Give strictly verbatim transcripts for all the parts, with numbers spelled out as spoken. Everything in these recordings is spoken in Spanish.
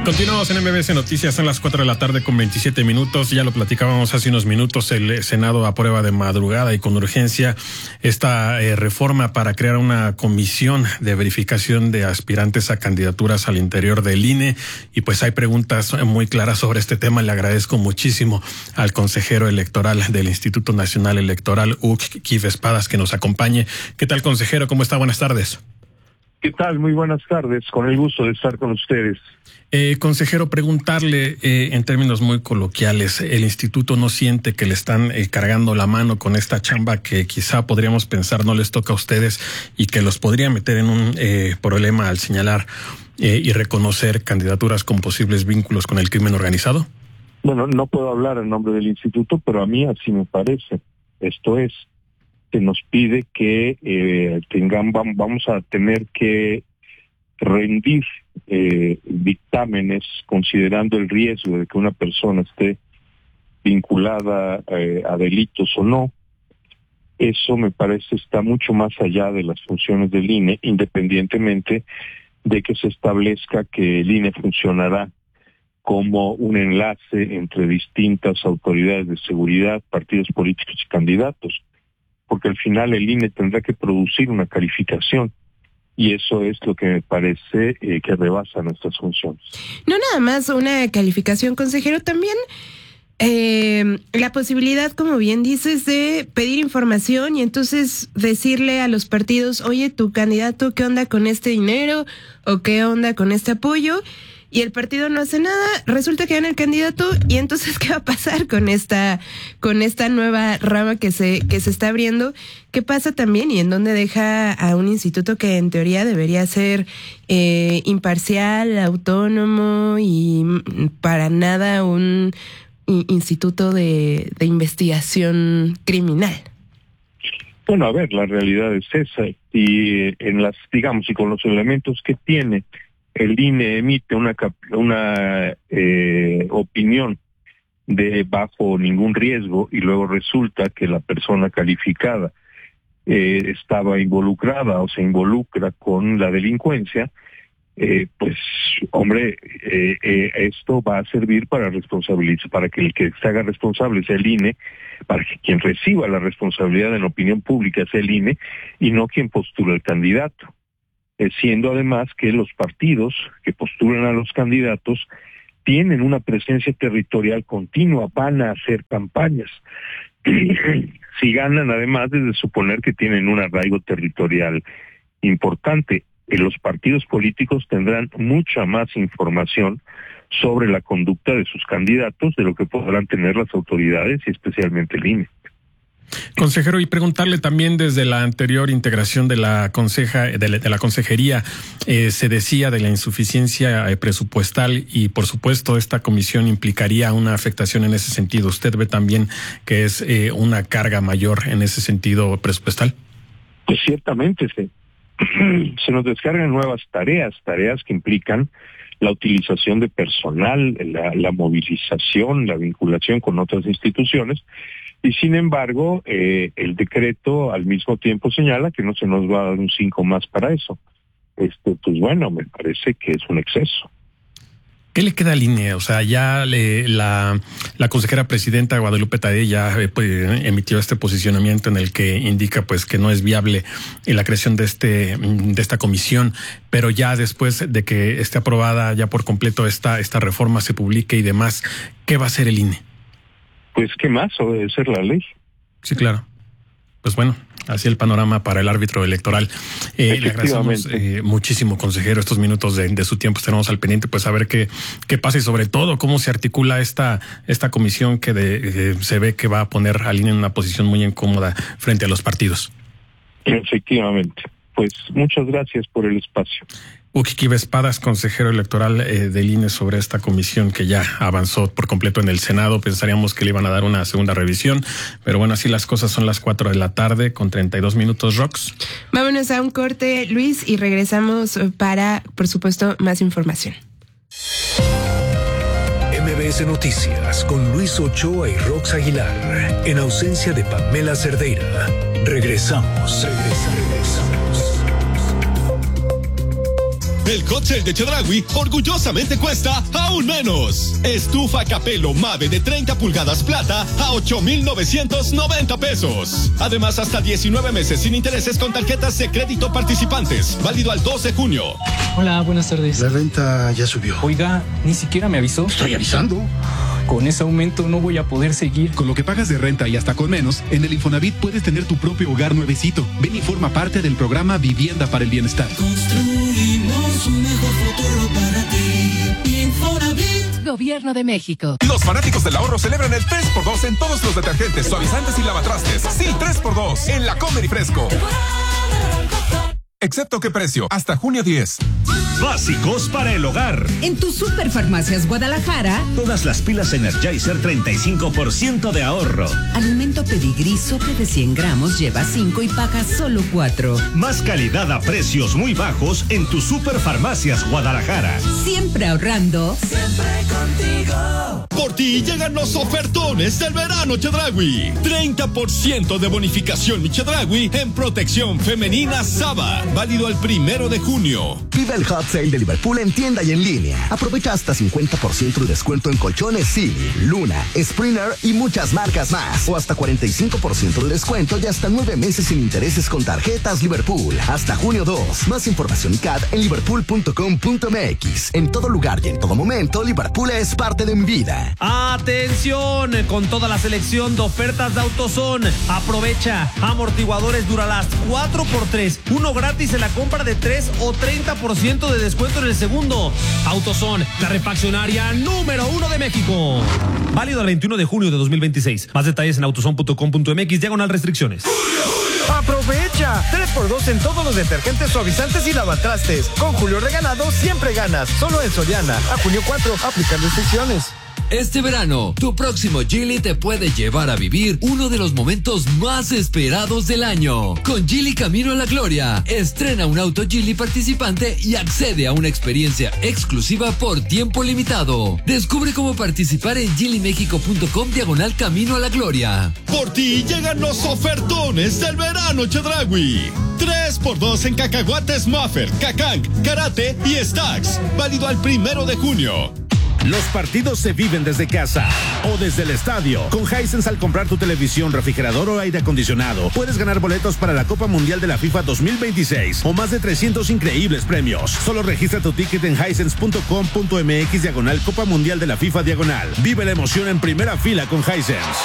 Continuamos en M B S Noticias, son las cuatro de la tarde con veintisiete minutos. Ya lo platicábamos hace unos minutos. El Senado aprueba de madrugada y con urgencia esta eh, reforma para crear una comisión de verificación de aspirantes a candidaturas al interior del I N E. Y pues hay preguntas muy claras sobre este tema. Le agradezco muchísimo al consejero electoral del Instituto Nacional Electoral, Hugo Kif Espadas, que nos acompañe. ¿Qué tal, consejero? ¿Cómo está? Buenas tardes. ¿Qué tal? Muy buenas tardes. Con el gusto de estar con ustedes. Eh, consejero, preguntarle eh, en términos muy coloquiales, ¿el instituto no siente que le están eh, cargando la mano con esta chamba que quizá podríamos pensar no les toca a ustedes y que los podría meter en un eh, problema al señalar eh, y reconocer candidaturas con posibles vínculos con el crimen organizado? Bueno, no puedo hablar en nombre del instituto, pero a mí así me parece. Esto es, se nos pide que eh, tengan, vamos a tener que rendir eh, dictámenes considerando el riesgo de que una persona esté vinculada eh, a delitos o no. Eso me parece está mucho más allá de las funciones del I N E, independientemente de que se establezca que el I N E funcionará como un enlace entre distintas autoridades de seguridad, partidos políticos y candidatos, porque al final el I N E tendrá que producir una calificación. Y eso es lo que me parece eh, que rebasa nuestras funciones. No nada más una calificación, consejero, también eh, la posibilidad, como bien dices, de pedir información y entonces decirle a los partidos, oye, tu candidato, ¿qué onda con este dinero? ¿O qué onda con este apoyo? Y el partido no hace nada, resulta que gana el candidato, y entonces ¿qué va a pasar con esta con esta nueva rama que se que se está abriendo? ¿Qué pasa también y en dónde deja a un instituto que en teoría debería ser eh, imparcial, autónomo y para nada un instituto de, de investigación criminal? Bueno, a ver, la realidad es esa, y en las, digamos, y con los elementos que tiene, el I N E emite una una eh, opinión de bajo ningún riesgo y luego resulta que la persona calificada eh, estaba involucrada o se involucra con la delincuencia, eh, pues hombre, eh, eh, esto va a servir para responsabilizar, para que el que se haga responsable sea el I N E, para que quien reciba la responsabilidad en la opinión pública sea el I N E y no quien postula el candidato. Siendo además que los partidos que postulan a los candidatos tienen una presencia territorial continua, van a hacer campañas. Si ganan, además, es de suponer que tienen un arraigo territorial importante. Los partidos políticos tendrán mucha más información sobre la conducta de sus candidatos de lo que podrán tener las autoridades y especialmente el I N E. Consejero, y preguntarle también desde la anterior integración de la conseja de la, de la consejería, eh, se decía de la insuficiencia eh, presupuestal y por supuesto esta comisión implicaría una afectación en ese sentido. ¿Usted ve también que es eh, una carga mayor en ese sentido presupuestal? Pues ciertamente se, se nos descargan nuevas tareas, tareas que implican la utilización de personal, la, la movilización, la vinculación con otras instituciones. Y sin embargo, eh, el decreto al mismo tiempo señala que no se nos va a dar un cinco más para eso. Este, pues bueno, me parece que es un exceso. ¿Qué le queda al I N E? O sea, ya le, la, la consejera presidenta Guadalupe Tadei ya eh, pues, emitió este posicionamiento en el que indica pues que no es viable la creación de este de esta comisión, pero ya después de que esté aprobada ya por completo esta esta reforma, se publique y demás, ¿qué va a hacer el I N E? Pues, ¿qué más? Obedecer la ley. Sí, claro. Pues bueno, así el panorama para el árbitro electoral. Eh, le agradecemos eh, muchísimo, consejero, estos minutos de, de su tiempo. Estaremos al pendiente, pues a ver qué, qué pasa y sobre todo cómo se articula esta, esta comisión que de, eh, se ve que va a poner al I N E en una posición muy incómoda frente a los partidos. Efectivamente. Pues muchas gracias por el espacio. Hugo Kif Espadas, consejero electoral eh, del I N E, sobre esta comisión que ya avanzó por completo en el Senado. Pensaríamos que le iban a dar una segunda revisión, pero bueno, así las cosas. Son las cuatro de la tarde con treinta y dos minutos, Rox. Vámonos a un corte, Luis, y regresamos para, por supuesto, más información. M B S Noticias con Luis Ochoa y Rox Aguilar, en ausencia de Pamela Cerdeira. Regresamos. Regresamos. Regresamos. El hot sale de Chedraui orgullosamente cuesta aún menos. Estufa Capello Mave de treinta pulgadas plata a ocho mil novecientos noventa pesos. Además, hasta diecinueve meses sin intereses con tarjetas de crédito participantes. Válido al dos de junio. Hola, buenas tardes. La renta ya subió. Oiga, ni siquiera me avisó. Estoy avisando. Con ese aumento no voy a poder seguir. Con lo que pagas de renta y hasta con menos, en el Infonavit puedes tener tu propio hogar nuevecito. Ven y forma parte del programa Vivienda para el Bienestar. Construimos un mejor futuro para ti. Infonavit. Gobierno de México. Los fanáticos del ahorro celebran el tres por dos en todos los detergentes, suavizantes y lavatrastes. Sí, tres por dos en la Comer y Fresco. Excepto qué precio, hasta junio diez. Básicos para el hogar. En tu Superfarmacias Guadalajara, todas las pilas Energizer treinta y cinco por ciento de ahorro. Alimento Pedigrí Sope de cien gramos lleva cinco y paga solo cuatro. Más calidad a precios muy bajos en tu Superfarmacias Guadalajara. Siempre ahorrando. Siempre contigo. Por ti llegan los ofertones del verano Chedraui. treinta por ciento de bonificación Chedraui en protección femenina Saba. Válido al primero de junio. Vive el hot sale de Liverpool en tienda y en línea. Aprovecha hasta cincuenta por ciento de descuento en colchones Silly, Luna, Springer y muchas marcas más. O hasta cuarenta y cinco por ciento de descuento y hasta nueve meses sin intereses con tarjetas Liverpool. Hasta junio dos. Más información y C A D en liverpool punto com punto m x. En todo lugar y en todo momento, Liverpool es parte de mi vida. ¡Atención! Con toda la selección de ofertas de AutoZone. Aprovecha. Amortiguadores Duralast cuatro por tres. Uno gratis en la compra de tres o treinta por ciento de descuento en el segundo. AutoZone, la refaccionaria número uno de México. Válido el veintiuno de junio de dos mil veintiséis. Más detalles en autozone punto com punto m x, diagonal restricciones. ¡Aprovecha! tres por dos en todos los detergentes, suavizantes y lavatrastes. Con Julio Regalado siempre ganas. Solo en Soriana. A junio cuatro, aplican restricciones. Este verano, tu próximo Geely te puede llevar a vivir uno de los momentos más esperados del año. Con Geely Camino a la Gloria, estrena un auto Geely participante y accede a una experiencia exclusiva por tiempo limitado. Descubre cómo participar en geely mexico punto com diagonal Camino a la Gloria. Por ti llegan los ofertones del verano Chedraui. tres por dos en cacahuates Muffer, Cacanc, Karate y Stacks. Válido al primero de junio. Los partidos se viven desde casa o desde el estadio. Con Hisense, al comprar tu televisión, refrigerador o aire acondicionado, puedes ganar boletos para la Copa Mundial de la FIFA dos mil veintiséis o más de trescientos increíbles premios. Solo registra tu ticket en hisense punto com punto m x diagonal Copa Mundial de la FIFA diagonal. Vive la emoción en primera fila con Hisense.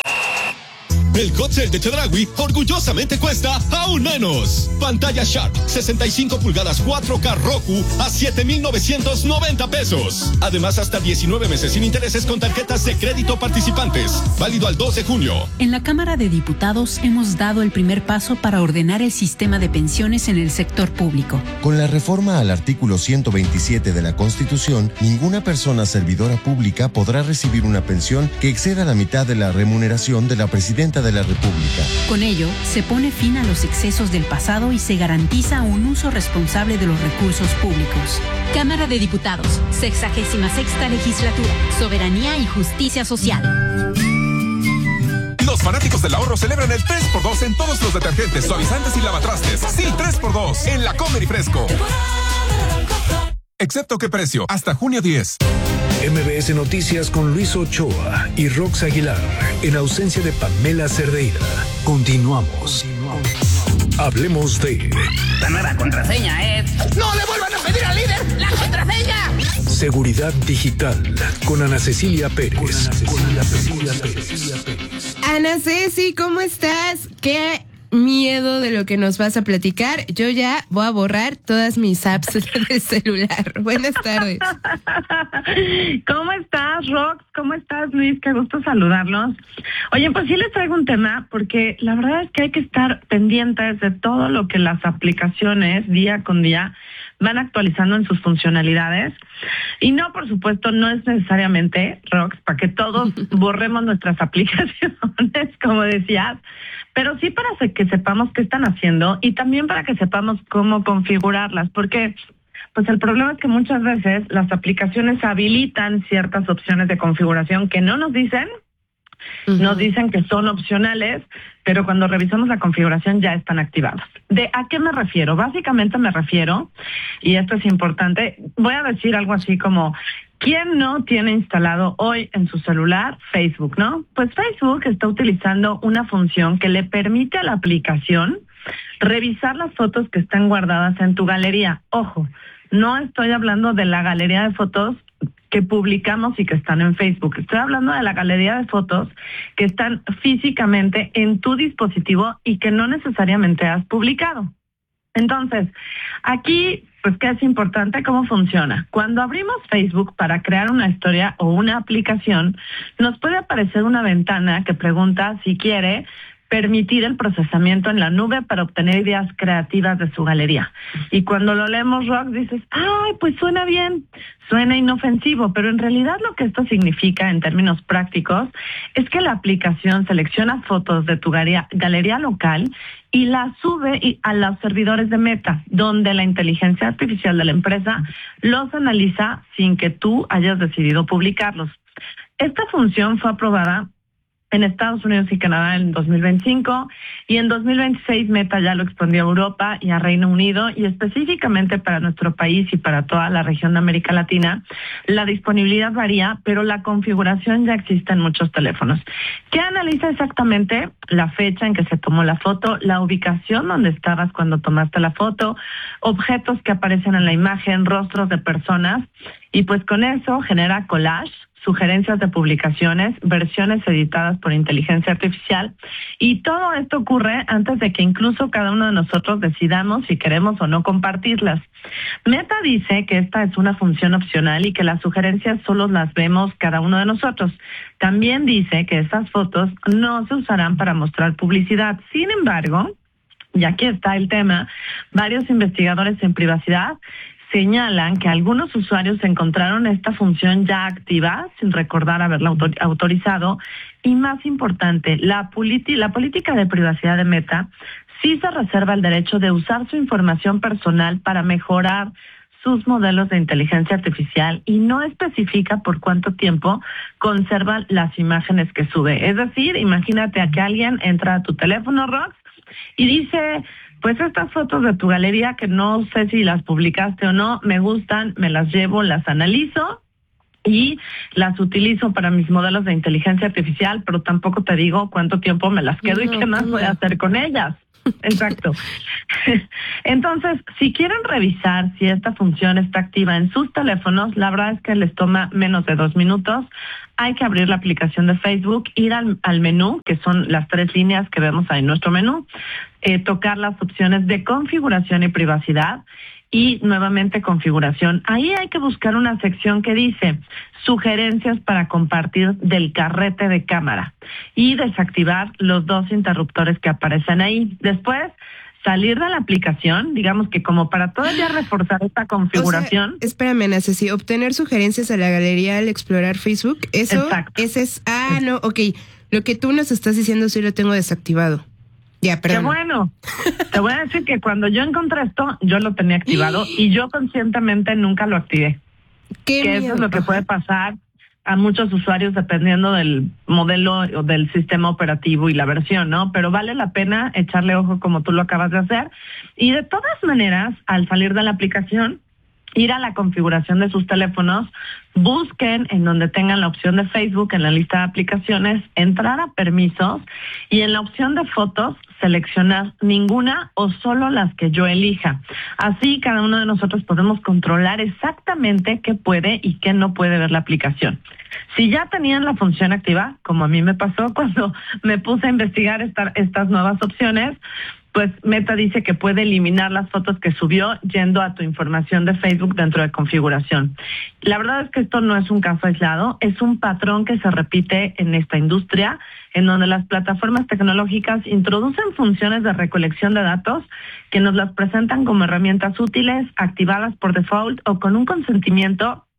El hot sale de Chedraui orgullosamente cuesta aún menos. Pantalla Sharp sesenta y cinco pulgadas cuatro K Roku a siete mil novecientos noventa pesos. Además, hasta diecinueve meses sin intereses con tarjetas de crédito participantes. Válido al dos de junio. En la Cámara de Diputados hemos dado el primer paso para ordenar el sistema de pensiones en el sector público. Con la reforma al artículo ciento veintisiete de la Constitución, ninguna persona servidora pública podrá recibir una pensión que exceda la mitad de la remuneración de la presidenta de la República. Con ello, se pone fin a los excesos del pasado y se garantiza un uso responsable de los recursos públicos. Cámara de Diputados, sexagésima sexta legislatura, soberanía y justicia social. Los fanáticos del ahorro celebran el tres por dos en todos los detergentes, suavizantes y lavatrastes. Sí, tres por dos en la Comer y Fresco. Excepto qué precio, hasta junio diez. M B S Noticias con Luis Ochoa y Rox Aguilar, en ausencia de Pamela Cerdeira. Continuamos. Continuamos. Hablemos de... La nueva contraseña es... ¡No le vuelvan a pedir al líder la contraseña! Seguridad digital con Ana Cecilia Pérez. Con Ana Cecilia, con Ana Cecilia Pérez. Pérez. Ana Ceci, ¿cómo estás? ¿Qué miedo de lo que nos vas a platicar? Yo ya voy a borrar todas mis apps del celular. Buenas tardes. ¿Cómo estás, Rox? ¿Cómo estás, Luis? Qué gusto saludarlos. Oye, pues sí les traigo un tema, porque la verdad es que hay que estar pendientes de todo lo que las aplicaciones día con día van actualizando en sus funcionalidades. Y no, por supuesto, no es necesariamente, Rox, para que todos borremos nuestras aplicaciones, como decías, pero sí para que sepamos qué están haciendo y también para que sepamos cómo configurarlas, porque pues el problema es que muchas veces las aplicaciones habilitan ciertas opciones de configuración que no nos dicen Uh-huh. Nos dicen que son opcionales, pero cuando revisamos la configuración ya están activados. ¿De a qué me refiero? Básicamente me refiero, y esto es importante, voy a decir algo así como, ¿quién no tiene instalado hoy en su celular Facebook, no? Pues Facebook está utilizando una función que le permite a la aplicación revisar las fotos que están guardadas en tu galería. Ojo, no estoy hablando de la galería de fotos que publicamos y que están en Facebook. Estoy hablando de la galería de fotos que están físicamente en tu dispositivo y que no necesariamente has publicado. Entonces, aquí, pues, ¿qué es importante? ¿Cómo funciona? Cuando abrimos Facebook para crear una historia o una aplicación, nos puede aparecer una ventana que pregunta si quiere permitir el procesamiento en la nube para obtener ideas creativas de su galería. Y cuando lo leemos, Rox, dices, ay, pues suena bien, suena inofensivo, pero en realidad lo que esto significa en términos prácticos es que la aplicación selecciona fotos de tu galería, galería local y las sube a los servidores de Meta, donde la inteligencia artificial de la empresa los analiza sin que tú hayas decidido publicarlos. Esta función fue aprobada en Estados Unidos y Canadá en dos mil veinticinco y en dos mil veintiséis Meta ya lo expandió a Europa y a Reino Unido, y específicamente para nuestro país y para toda la región de América Latina la disponibilidad varía, pero la configuración ya existe en muchos teléfonos. ¿Qué analiza exactamente? La fecha en que se tomó la foto, la ubicación donde estabas cuando tomaste la foto, objetos que aparecen en la imagen, rostros de personas, y pues con eso genera collage, sugerencias de publicaciones, versiones editadas por inteligencia artificial, y todo esto ocurre antes de que incluso cada uno de nosotros decidamos si queremos o no compartirlas. Meta dice que esta es una función opcional y que las sugerencias solo las vemos cada uno de nosotros. También dice que estas fotos no se usarán para mostrar publicidad. Sin embargo, y aquí está el tema, varios investigadores en privacidad señalan que algunos usuarios encontraron esta función ya activa sin recordar haberla autor- autorizado y, más importante, la, politi- la política de privacidad de Meta sí se reserva el derecho de usar su información personal para mejorar sus modelos de inteligencia artificial y no especifica por cuánto tiempo conserva las imágenes que sube. Es decir, imagínate a que alguien entra a tu teléfono, Rox, y dice, pues estas fotos de tu galería que no sé si las publicaste o no, me gustan, me las llevo, las analizo y las utilizo para mis modelos de inteligencia artificial, pero tampoco te digo cuánto tiempo me las quedo no, y qué más no. voy a hacer con ellas. Exacto. Entonces, si quieren revisar si esta función está activa en sus teléfonos, la verdad es que les toma menos de dos minutos. Hay que abrir la aplicación de Facebook, ir al, al menú, que son las tres líneas que vemos ahí en nuestro menú, eh, tocar las opciones de configuración y privacidad y nuevamente configuración. Ahí hay que buscar una sección que dice sugerencias para compartir del carrete de cámara y desactivar los dos interruptores que aparecen ahí. Después, salir de la aplicación, digamos que como para todavía reforzar esta configuración. O sea, espérame, Nancy, obtener sugerencias a la galería al explorar Facebook, eso, Exacto. ese es, ah, no, ok, lo que tú nos estás diciendo sí lo tengo desactivado. Ya, perdón. Qué bueno. Te voy a decir que cuando yo encontré esto, yo lo tenía activado y yo conscientemente nunca lo activé. Qué que miedo. Eso es lo que puede pasar a muchos usuarios dependiendo del modelo o del sistema operativo y la versión, ¿no? Pero vale la pena echarle ojo como tú lo acabas de hacer. Y de todas maneras, al salir de la aplicación, ir a la configuración de sus teléfonos, busquen en donde tengan la opción de Facebook en la lista de aplicaciones, entrar a permisos y en la opción de fotos seleccionar ninguna o solo las que yo elija. Así cada uno de nosotros podemos controlar exactamente qué puede y qué no puede ver la aplicación. Si ya tenían la función activa, como a mí me pasó cuando me puse a investigar esta, estas nuevas opciones, pues Meta dice que puede eliminar las fotos que subió yendo a tu información de Facebook dentro de configuración. La verdad es que esto no es un caso aislado, es un patrón que se repite en esta industria, en donde las plataformas tecnológicas introducen funciones de recolección de datos que nos las presentan como herramientas útiles, activadas por default o con un consentimiento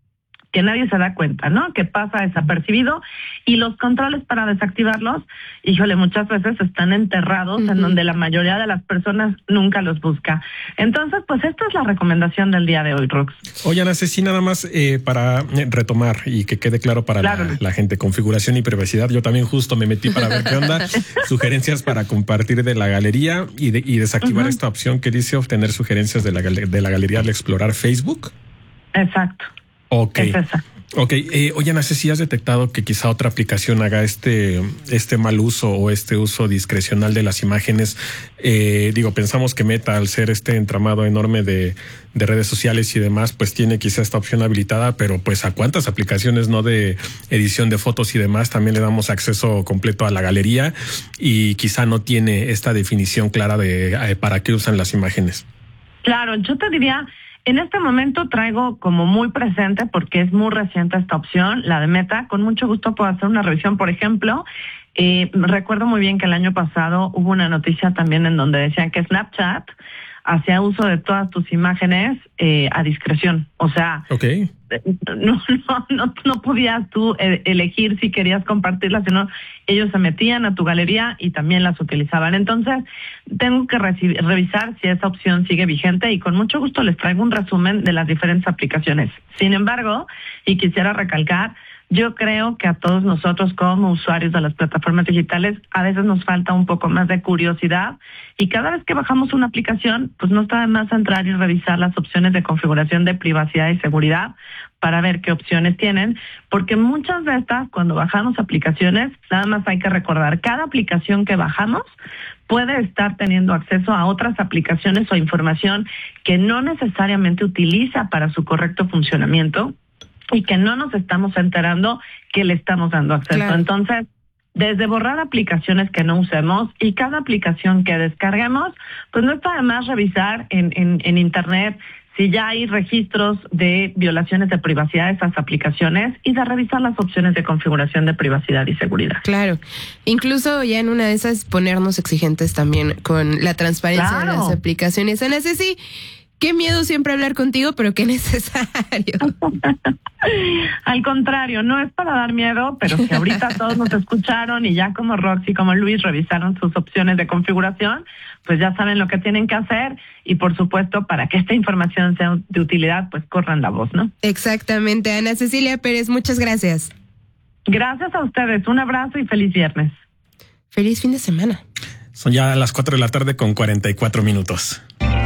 que nadie se da cuenta, ¿no? Que pasa desapercibido, y los controles para desactivarlos, híjole, muchas veces están enterrados uh-huh. en donde la mayoría de las personas nunca los busca. Entonces, pues esta es la recomendación del día de hoy, Rox. Oye, Ana Ceci, nada más eh, para retomar y que quede claro para claro. La, la gente, configuración y privacidad. Yo también justo me metí para ver qué onda. Sugerencias para compartir de la galería y, de, y desactivar uh-huh. esta opción que dice obtener sugerencias de la, de la galería al explorar Facebook. Exacto. Ok. Es esa. Ok, eh, oye, Ana Ceci, ¿has detectado que quizá otra aplicación haga este este mal uso o este uso discrecional de las imágenes? Eh, digo, pensamos que Meta, al ser este entramado enorme de, de redes sociales y demás, pues tiene quizá esta opción habilitada, pero pues a cuántas aplicaciones no de edición de fotos y demás también le damos acceso completo a la galería y quizá no tiene esta definición clara de eh, para qué usan las imágenes. Claro, yo te diría... En este momento traigo como muy presente, porque es muy reciente esta opción, la de Meta. Con mucho gusto puedo hacer una revisión, por ejemplo. Eh, recuerdo muy bien que el año pasado hubo una noticia también en donde decían que Snapchat hacía uso de todas tus imágenes eh, a discreción. O sea, okay. no, no, no, no podías tú eh, elegir si querías compartirlas, sino ellos se metían a tu galería y también las utilizaban. Entonces, tengo que recibir, revisar si esa opción sigue vigente y con mucho gusto les traigo un resumen de las diferentes aplicaciones. Sin embargo, y quisiera recalcar, yo creo que a todos nosotros como usuarios de las plataformas digitales a veces nos falta un poco más de curiosidad y cada vez que bajamos una aplicación, pues no está de más entrar y revisar las opciones de configuración de privacidad y seguridad para ver qué opciones tienen, porque muchas de estas, cuando bajamos aplicaciones, nada más hay que recordar, cada aplicación que bajamos puede estar teniendo acceso a otras aplicaciones o información que no necesariamente utiliza para su correcto funcionamiento y que no nos estamos enterando que le estamos dando acceso. Claro. Entonces, desde borrar aplicaciones que no usemos y cada aplicación que descarguemos, pues no está de más revisar en, en, en Internet si ya hay registros de violaciones de privacidad de esas aplicaciones y de revisar las opciones de configuración de privacidad y seguridad. Claro. Incluso ya en una de esas ponernos exigentes también con la transparencia claro. de las aplicaciones. Ana Ceci, qué miedo siempre hablar contigo, pero qué necesario. Al contrario, no es para dar miedo, pero si ahorita todos nos escucharon y ya como Roxy, como Luis revisaron sus opciones de configuración, pues ya saben lo que tienen que hacer y por supuesto para que esta información sea de utilidad, pues corran la voz, ¿no? Exactamente. Ana Cecilia Pérez, muchas gracias. Gracias a ustedes, un abrazo y feliz viernes. Feliz fin de semana. Son ya las cuatro de la tarde con cuarenta y cuatro minutos.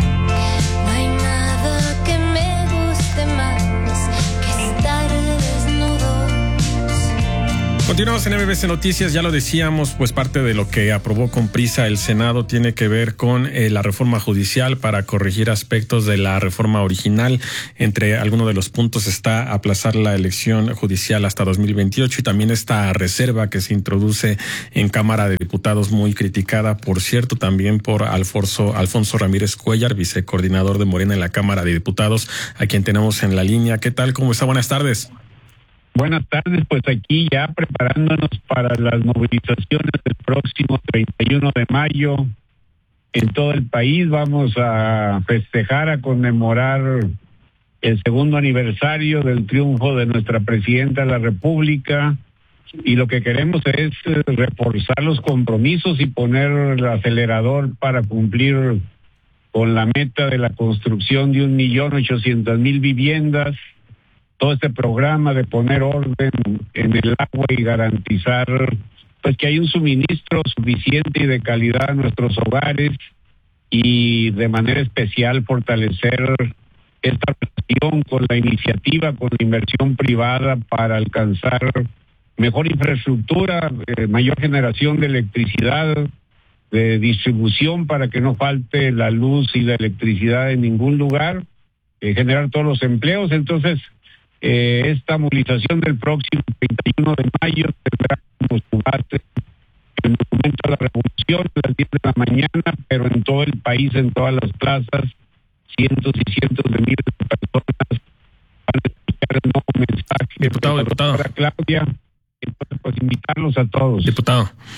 Continuamos en M B C Noticias, ya lo decíamos, pues parte de lo que aprobó con prisa el Senado tiene que ver con eh, la reforma judicial para corregir aspectos de la reforma original. Entre algunos de los puntos está aplazar la elección judicial hasta dos mil veintiocho y también esta reserva que se introduce en Cámara de Diputados, muy criticada, por cierto, también por Alfonso, Alfonso Ramírez Cuellar, vicecoordinador de Morena en la Cámara de Diputados, a quien tenemos en la línea. ¿Qué tal? ¿Cómo está? Buenas tardes. Buenas tardes, pues aquí ya preparándonos para las movilizaciones del próximo treinta y uno de mayo en todo el país. Vamos a festejar, a conmemorar el segundo aniversario del triunfo de nuestra presidenta de la República y lo que queremos es reforzar los compromisos y poner el acelerador para cumplir con la meta de la construcción de un millón ochocientas mil viviendas. Todo este programa de poner orden en el agua y garantizar pues que hay un suministro suficiente y de calidad a nuestros hogares y de manera especial fortalecer esta relación con la iniciativa, con la inversión privada para alcanzar mejor infraestructura, eh, mayor generación de electricidad, de distribución para que no falte la luz y la electricidad en ningún lugar, eh, generar todos los empleos. Entonces, Eh, esta movilización del próximo treinta y uno de mayo tendrá como su base el Monumento a la Revolución a las diez de la mañana, pero en todo el país, en todas las plazas, cientos y cientos de miles de personas van a escuchar el nuevo mensaje diputado, de la diputado. doctora Claudia. Entonces, pues invitarlos a todos. Diputado.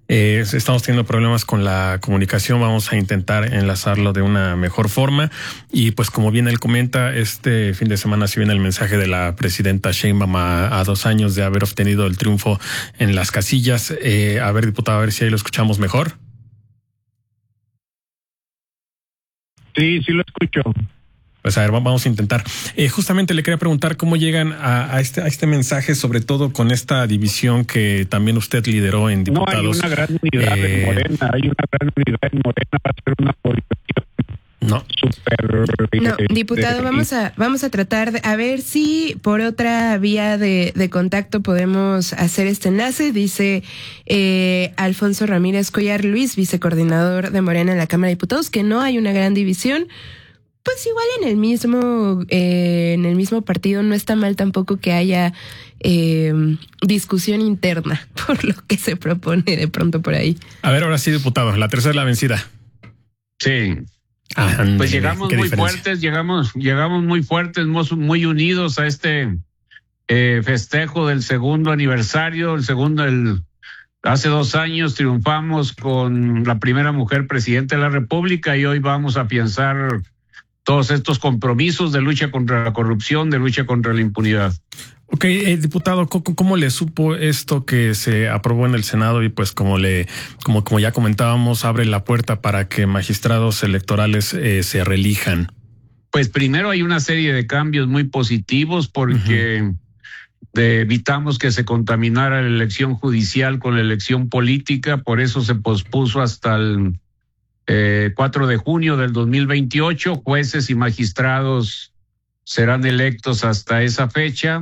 Eh, estamos teniendo problemas con la comunicación, vamos a intentar enlazarlo de una mejor forma. Y pues como bien él comenta, este fin de semana se viene el mensaje de la presidenta Sheinbaum a, a dos años de haber obtenido el triunfo en las casillas. Eh, a ver, diputado, a ver si ahí lo escuchamos mejor. Sí, sí lo escucho. Pues a ver, vamos a intentar. Eh, justamente le quería preguntar cómo llegan a, a, este, a este mensaje, sobre todo con esta división que también usted lideró en diputados. No, hay una gran unidad eh, en Morena, hay una gran unidad en Morena, va a ser una política no. súper... No, eh, diputado, de, vamos a vamos a tratar de, a ver si por otra vía de, de contacto podemos hacer este enlace. Dice eh, Alfonso Ramírez Collar Luis, vicecoordinador de Morena en la Cámara de Diputados, que no hay una gran división. Pues igual en el mismo eh, en el mismo partido no está mal tampoco que haya eh, discusión interna por lo que se propone de pronto por ahí. A ver, ahora sí, diputado, la tercera es la vencida. Sí. Ah, pues llegamos muy diferencia? fuertes, llegamos, llegamos muy fuertes, muy unidos a este eh, festejo del segundo aniversario, el segundo, el hace dos años triunfamos con la primera mujer presidenta de la República y hoy vamos a afianzar todos estos compromisos de lucha contra la corrupción, de lucha contra la impunidad. Ok, eh, diputado, ¿cómo, ¿cómo le supo esto que se aprobó en el Senado y pues como le, como, como ya comentábamos, abre la puerta para que magistrados electorales eh, se reelijan? Pues primero hay una serie de cambios muy positivos porque uh-huh. de, evitamos que se contaminara la elección judicial con la elección política, por eso se pospuso hasta el Eh, cuatro de junio del dos mil veintiocho, jueces y magistrados serán electos hasta esa fecha.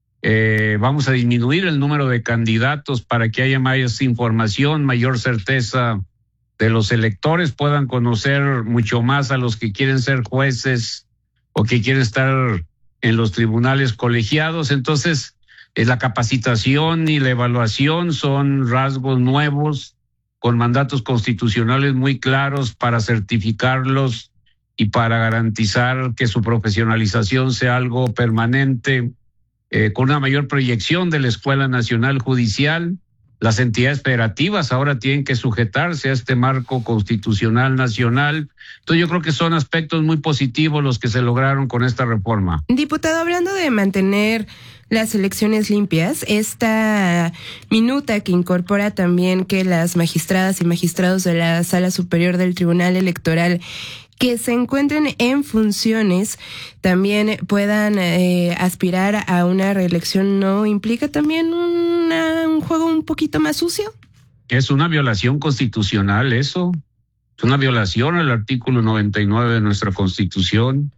Eh, vamos a disminuir el número de candidatos para que haya más información, mayor certeza de los electores, puedan conocer mucho más a los que quieren ser jueces o que quieren estar en los tribunales colegiados. Entonces, eh, la capacitación y la evaluación son rasgos nuevos con mandatos constitucionales muy claros para certificarlos y para garantizar que su profesionalización sea algo permanente, eh, con una mayor proyección de la Escuela Nacional Judicial. Las entidades federativas ahora tienen que sujetarse a este marco constitucional nacional. Entonces yo creo que son aspectos muy positivos los que se lograron con esta reforma. Diputado, hablando de mantener las elecciones limpias, esta minuta que incorpora también que las magistradas y magistrados de la Sala Superior del Tribunal Electoral que se encuentren en funciones también puedan eh, aspirar a una reelección, ¿no implica también una, un juego un poquito más sucio? Es una violación constitucional eso, es una violación al artículo noventa y nueve de nuestra Constitución,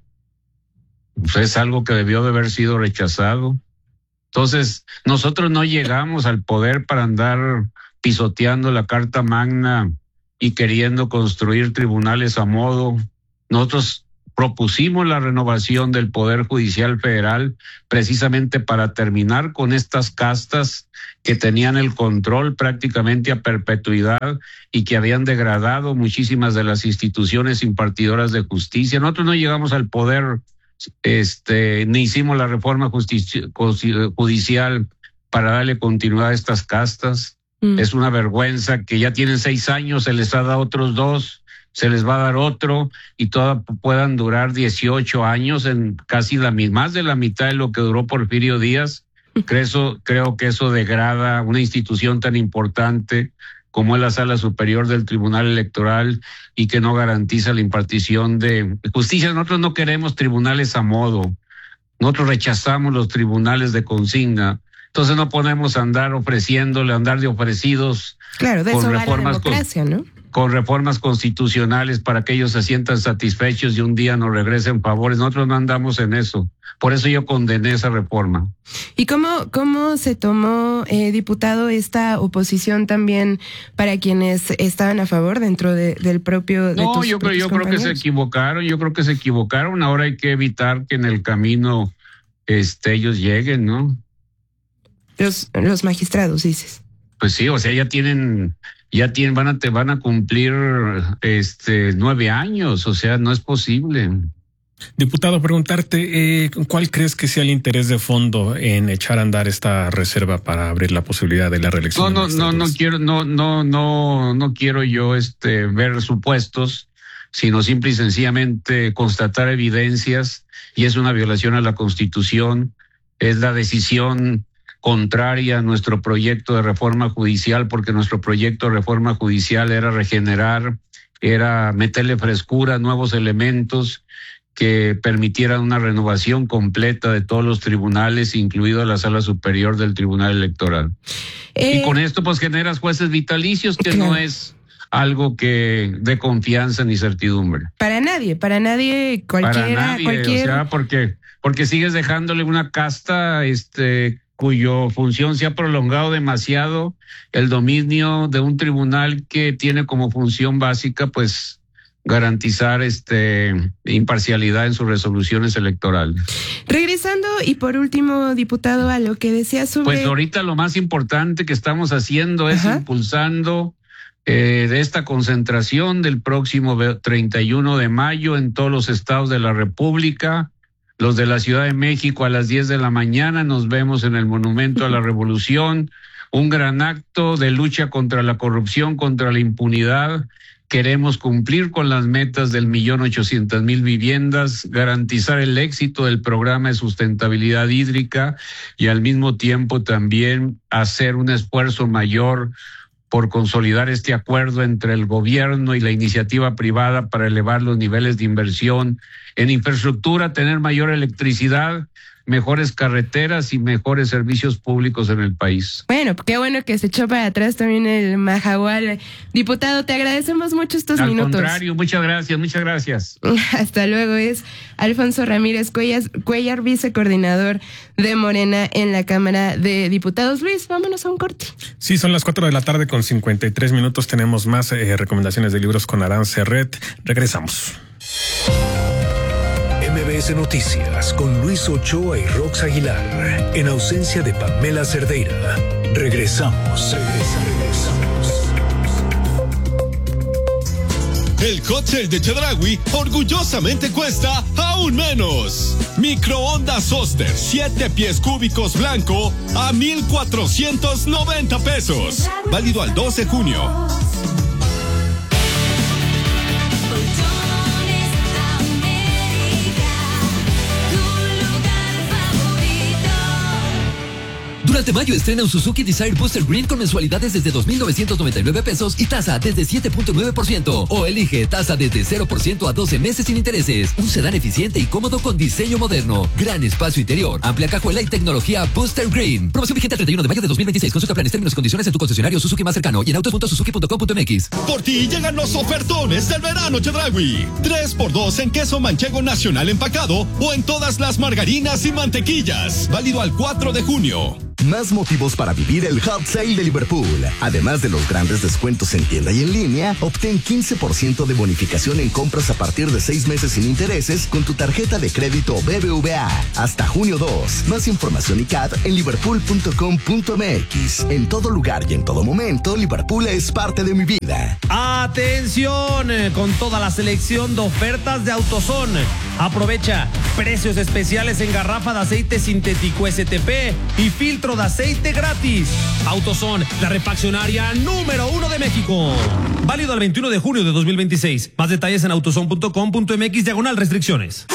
pues es algo que debió de haber sido rechazado. Entonces, nosotros no llegamos al poder para andar pisoteando la Carta Magna y queriendo construir tribunales a modo. Nosotros propusimos la renovación del Poder Judicial Federal precisamente para terminar con estas castas que tenían el control prácticamente a perpetuidad y que habían degradado muchísimas de las instituciones impartidoras de justicia. Nosotros no llegamos al poder Este, ni hicimos la reforma justici- judicial para darle continuidad a estas castas. Mm. Es una vergüenza que ya tienen seis años, se les ha dado otros dos, se les va a dar otro y todas puedan durar dieciocho años, en casi la más de la mitad de lo que duró Porfirio Díaz. Creo, creo que eso degrada una institución tan importante como es la Sala Superior del Tribunal Electoral y que no garantiza la impartición de justicia. Nosotros no queremos tribunales a modo, nosotros rechazamos los tribunales de consigna, entonces no podemos andar ofreciéndole, andar de ofrecidos claro, de con eso va reformas la democracia, ¿no? con reformas constitucionales para que ellos se sientan satisfechos y un día nos regresen favores. Nosotros no andamos en eso. Por eso yo condené esa reforma. ¿Y cómo, cómo se tomó, eh, diputado, esta oposición también para quienes estaban a favor dentro de, del propio... De no, tus yo creo, yo creo que se equivocaron, yo creo que se equivocaron. Ahora hay que evitar que en el camino este, ellos lleguen, ¿no? Los, los magistrados, dices. Pues sí, o sea, ya tienen... Ya tienen, van a, te van a cumplir este nueve años, o sea, no es posible. Diputado, preguntarte, eh, ¿cuál crees que sea el interés de fondo en echar a andar esta reserva para abrir la posibilidad de la reelección? No, no, no, no quiero, no, no, no, no quiero yo este ver supuestos, sino simple y sencillamente constatar evidencias, y es una violación a la Constitución, es la decisión contraria a nuestro proyecto de reforma judicial, porque nuestro proyecto de reforma judicial era regenerar, era meterle frescura, nuevos elementos que permitieran una renovación completa de todos los tribunales, incluido la Sala Superior del Tribunal Electoral. Eh, y con esto pues generas jueces vitalicios, que claro, no es algo que dé confianza ni certidumbre. Para nadie, para nadie, cualquiera, para nadie, cualquier... o sea, porque, porque sigues dejándole una casta, este, cuyo función se ha prolongado demasiado, el dominio de un tribunal que tiene como función básica, pues, garantizar este imparcialidad en sus resoluciones electorales. Regresando y por último, diputado, a lo que decía sobre... Pues ahorita lo más importante que estamos haciendo es Ajá. impulsando eh, de esta concentración del próximo treinta y uno de mayo en todos los estados de la República. Los de la Ciudad de México a las diez de la mañana nos vemos en el Monumento a la Revolución, un gran acto de lucha contra la corrupción, contra la impunidad. Queremos cumplir con las metas del millón ochocientas mil viviendas, garantizar el éxito del programa de sustentabilidad hídrica y al mismo tiempo también hacer un esfuerzo mayor por consolidar este acuerdo entre el gobierno y la iniciativa privada para elevar los niveles de inversión en infraestructura, tener mayor electricidad, mejores carreteras y mejores servicios públicos en el país. Bueno, qué bueno que se echó para atrás también el Mahahual. Diputado, te agradecemos mucho estos Al minutos. Al contrario, muchas gracias, muchas gracias. Hasta luego. Es Alfonso Ramírez Cuellar, Cuellar, vicecoordinador de Morena en la Cámara de Diputados. Luis, vámonos a un corte. Sí, son las cuatro de la tarde con cincuenta y tres minutos. Tenemos más eh, recomendaciones de libros con Arantxa Ret. Regresamos. M B S Noticias con Luis Ochoa y Rox Aguilar. En ausencia de Pamela Cerdeira. Regresamos. Regresamos. El hot sale de Chedraui orgullosamente cuesta aún menos. Microondas Oster siete pies cúbicos blanco a mil cuatrocientos noventa pesos. Válido al doce de junio. Durante mayo estrena un Suzuki Desire Booster Green con mensualidades desde dos mil novecientos noventa y nueve pesos y tasa desde siete punto nueve por ciento. O elige tasa desde cero por ciento a doce meses sin intereses. Un sedán eficiente y cómodo con diseño moderno. Gran espacio interior, amplia cajuela y tecnología Booster Green. Promoción vigente al treinta y uno de mayo de dos mil veintiséis. Consulta planes, términos y condiciones en tu concesionario Suzuki más cercano y en autos punto suzuki punto com punto m x. Por ti llegan los ofertones del verano Chedraui. tres por dos en queso manchego nacional empacado o en todas las margarinas y mantequillas. Válido al cuatro de junio. Más motivos para vivir el Hot Sale de Liverpool. Además de los grandes descuentos en tienda y en línea, obtén quince por ciento de bonificación en compras a partir de seis meses sin intereses con tu tarjeta de crédito B B V A. Hasta junio dos. Más información y C A D en liverpool punto com punto m x. En todo lugar y en todo momento, Liverpool es parte de mi vida. Atención, con toda la selección de ofertas de AutoZone. Aprovecha precios especiales en garrafa de aceite sintético S T P y filtro de aceite gratis. AutoZone, la refaccionaria número uno de México. Válido al veintiuno de junio de dos mil veintiséis. Más detalles en autozone punto com punto m x diagonal restricciones.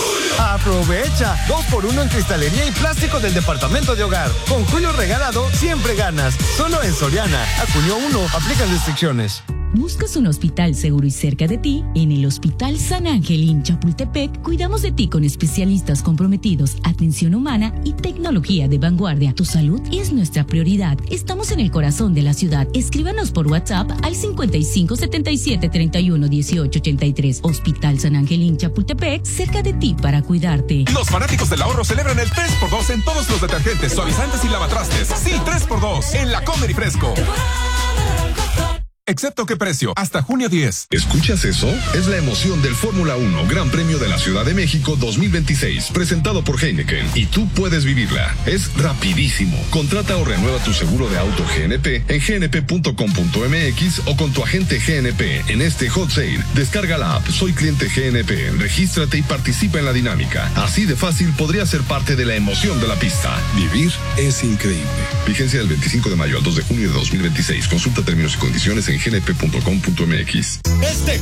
Aprovecha dos por uno en cristalería y plástico del departamento de hogar. Con Julio Regalado siempre ganas. Solo en Soriana. A junio uno aplican restricciones. ¿Buscas un hospital seguro y cerca de ti? En el Hospital San Ángel en Chapultepec cuidamos de ti con especialistas comprometidos, atención humana y tecnología de vanguardia. Tu salud es nuestra prioridad. Estamos en el corazón de la ciudad. Escríbanos por WhatsApp al cincuenta y cinco setenta y siete treinta y uno dieciocho ochenta y tres. Hospital San Ángel en Chapultepec, cerca de ti para cuidarte. Los fanáticos del ahorro celebran el tres por dos en todos los detergentes, suavizantes y lavatrastes. Sí, tres por dos en la Comer y Fresco. excepto qué precio, hasta junio diez. ¿Escuchas eso? Es la emoción del Fórmula uno Gran Premio de la Ciudad de México dos mil veintiséis, presentado por Heineken, y tú puedes vivirla. Es rapidísimo. Contrata o renueva tu seguro de auto G N P en g n p punto com punto m x o con tu agente G N P en este hot sale. Descarga la app Soy Cliente G N P, regístrate y participa en la dinámica. Así de fácil podría ser parte de la emoción de la pista. Vivir es increíble. Vigencia del veinticinco de mayo al dos de junio de dos mil veintiséis. Consulta términos y condiciones en g n p punto com punto m x. Este